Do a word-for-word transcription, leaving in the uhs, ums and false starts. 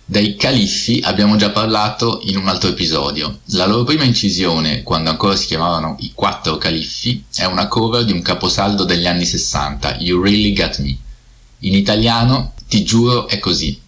Dei Califfi abbiamo già parlato in un altro episodio. La loro prima incisione, quando ancora si chiamavano i Quattro Califfi, è una cover di un caposaldo degli anni sessanta, You Really Got Me. In italiano, Ti giuro è così.